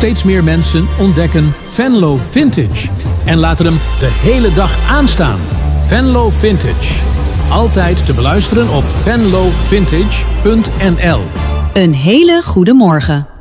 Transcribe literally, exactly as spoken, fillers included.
Steeds meer mensen ontdekken Venlo Vintage en laten hem de hele dag aanstaan. Venlo Vintage. Altijd te beluisteren op venlo vintage punt n l. Een hele goede morgen.